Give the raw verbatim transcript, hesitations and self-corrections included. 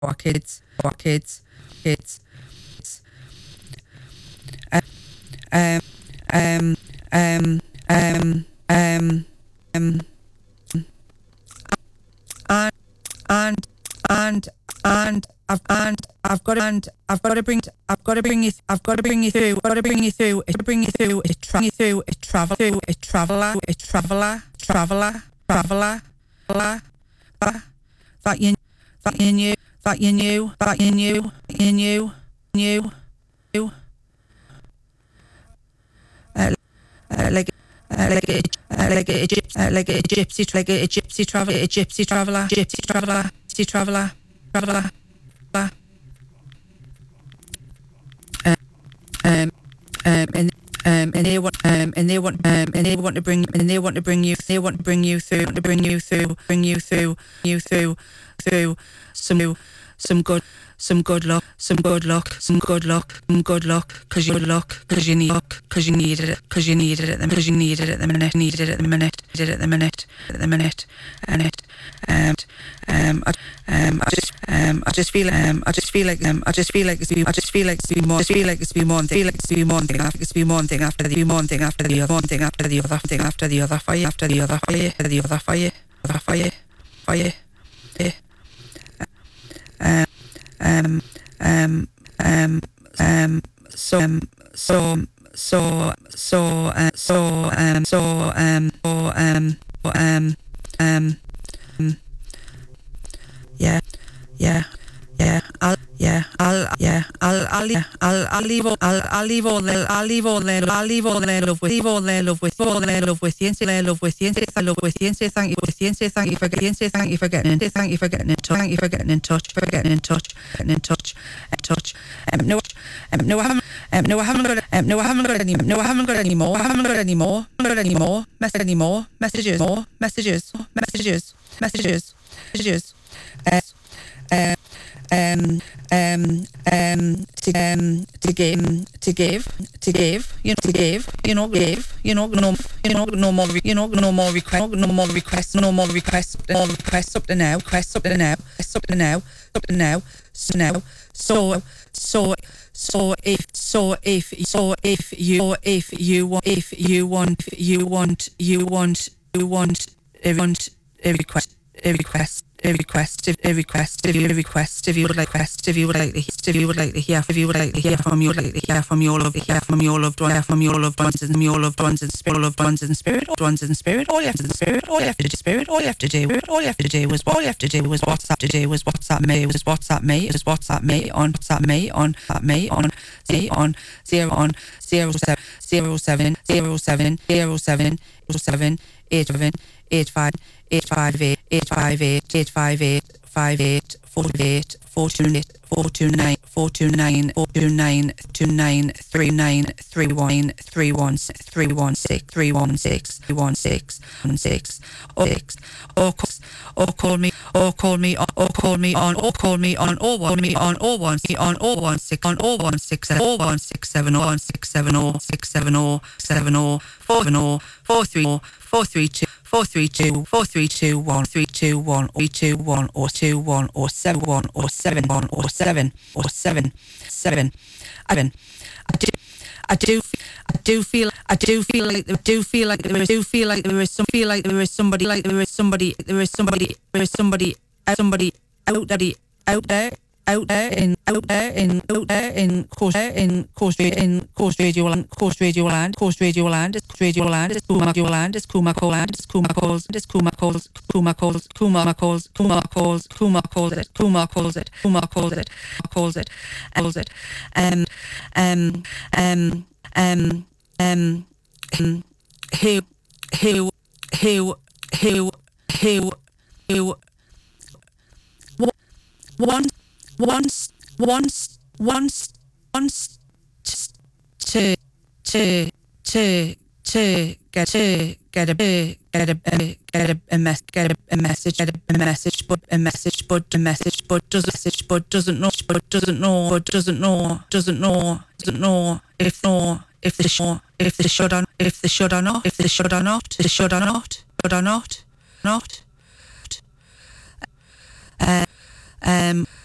our kids, our kids, kids. Um, um, um, um, um, um, and and and and I've and I've got to, and I've got to bring I've got to bring you I've got to bring you through got to bring you through it bring you through it tra- you through it travel through it traveler it traveler traveler traveler traveler that you that you knew that you knew that you knew you knew knew knew uh, uh, like uh, like a uh, like a gypsy uh, like a gypsy like a gypsy traveler a gypsy traveler gypsy traveler gypsy traveler traveler uh, um um and um and they want um and they want um and they want to bring and they want to bring you they want to bring you through to bring you through bring you through you through through some some good some good luck some good luck some good luck some good luck cause you good luck cause you need luck cause you needed it cause you needed it because you needed it at the minute needed it at the minute did it at the minute at the minute and it um um I, um I just um I just feel um I just feel like um I just feel like it's be I just feel like it's be more just feel like it's be one thing feel like it's be one thing after it's be one thing after the one thing after the other one thing after the other thing after the other fire after the other fire the other fire other fire fire um um um um um so um so so so uh, so um so um so um um um yeah yeah yeah I'll yeah I'll yeah I'll I'll yeah, I'll I'll leave all I'll I'll leave all the I'll leave all the I'll leave all the love with leave all the love with all the love with you and say love with you and say love with you and say thank you with you and say thank you for getting say thank you for getting in say thank you for getting in touch thank you for getting in touch for getting in touch getting in touch touch um no um no I haven't um no I haven't got um no I haven't got any no I haven't got any more I haven't got any more I haven't got any more message any more messages more messages messages messages messages uh, uh um um um to um to give to give to give you know to give you know give you know no you know no more you know no more request no more requests no more requests more requests up to now requests up to now up to now up to now so now so so so if so if so if you if you want if you want you want you want you want you want a request a request a request if a request if you request if you would like request if you would like to if you would like to hear if you would like to hear from you like to hear from your love hear from your loved one from your loved ones and your loved ones and spirit loved ones in spirit ones in spirit all you have to do spirit all you have to do spirit all you have to do all you have to do was all you have to do was WhatsApp to do was WhatsApp me was WhatsApp me was WhatsApp me on WhatsApp me on WhatsApp me on say on zero on zero seven zero seven zero seven zero seven zero seven eight seven eight five eight five eight eight five eight eight five eight five eight four eight four two eight four two nine four two nine four two nine two nine three nine three one three one three one six three one six three one six one six or six or or call me or call me on or call me on or call me on or one me on or one on or one six on or one six or one six seven or one six seven or six seven or seven or four or four three or four three two four three two four three two one three two one or two one or two one or seven one or seven one or seven or seven seven I mean I do I do I do feel I do feel like I do feel like there is do feel like there is some feel like there is somebody like there is somebody there is somebody there is somebody somebody out there out there out there in out there in out there in course in course in course radio land course radio land course radio land is radio land is Kuma radio land is Kuma land is Kuma calls is Kuma calls Kuma calls Kuma calls Kuma calls Kuma calls it Kuma calls it Kuma calls it calls it calls it um um um um um who who who who who who once once once once once to to to to get to get a get a get a, a mess get a, a message get a, a message but a message but a message but doesn't message but doesn't know but doesn't know but doesn't know doesn't know doesn't know if no if the show if the should or if the should or not if the should or not the should or not should or not not uh, um